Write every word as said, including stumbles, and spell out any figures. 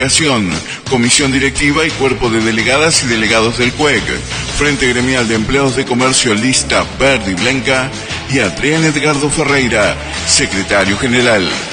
Comisión Directiva y Cuerpo de Delegadas y Delegados del C U E C, Frente Gremial de Empleados de Comercio Lista Verde y Blanca y Adrián Edgardo Ferreira, Secretario General.